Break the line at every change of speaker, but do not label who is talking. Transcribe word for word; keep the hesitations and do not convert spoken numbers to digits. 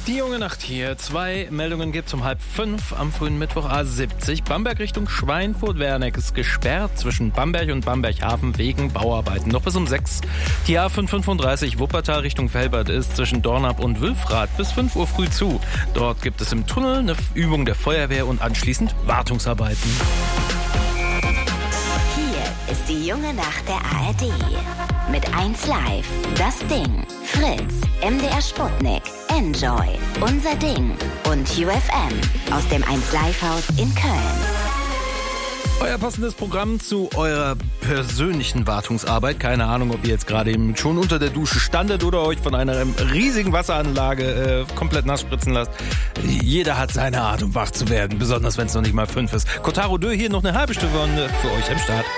Die junge Nacht hier. Zwei Meldungen gibt's um halb fünf am frühen Mittwoch A siebzig. Bamberg Richtung Schweinfurt-Werneck ist gesperrt zwischen Bamberg und Bamberg-Hafen wegen Bauarbeiten. Noch bis um sechs. Die A fünf fünfunddreißig Wuppertal Richtung Velbert ist zwischen Dornap und Wülfrath bis fünf Uhr früh zu. Dort gibt es im Tunnel eine Übung der Feuerwehr und anschließend Wartungsarbeiten.
Hier ist die junge Nacht der A R D. Mit eins Live, Das Ding, Fritz, M D R Sputnik, Enjoy, Unser Ding und U F M aus dem eins Live Haus in Köln.
Euer passendes Programm zu eurer persönlichen Wartungsarbeit. Keine Ahnung, ob ihr jetzt gerade eben schon unter der Dusche standet oder euch von einer riesigen Wasseranlage äh, komplett nass spritzen lasst. Jeder hat seine Art, um wach zu werden, besonders wenn es noch nicht mal fünf ist. Kotaro Dö hier noch eine halbe Stunde für euch am Start.